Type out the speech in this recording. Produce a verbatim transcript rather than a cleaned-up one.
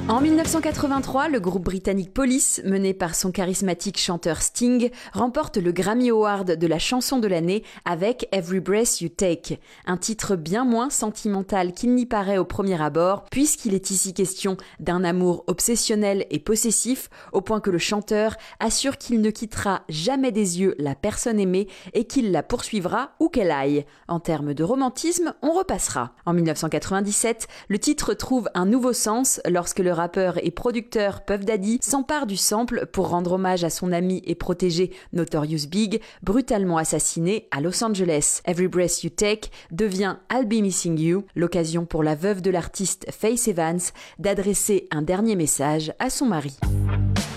En dix-neuf cent quatre-vingt-trois, le groupe britannique Police, mené par son charismatique chanteur Sting, remporte le Grammy Award de la chanson de l'année avec Every Breath You Take, un titre bien moins sentimental qu'il n'y paraît au premier abord, puisqu'il est ici question d'un amour obsessionnel et possessif, au point que le chanteur assure qu'il ne quittera jamais des yeux la personne aimée et qu'il la poursuivra où qu'elle aille. En termes de romantisme, on repassera. En dix-neuf cent quatre-vingt-dix-sept, le titre trouve un nouveau sens lorsque le rappeur et producteur Puff Daddy s'empare du sample pour rendre hommage à son ami et protégé Notorious Big, brutalement assassiné à Los Angeles. Every Breath You Take devient I'll Be Missing You, l'occasion pour la veuve de l'artiste Faith Evans d'adresser un dernier message à son mari.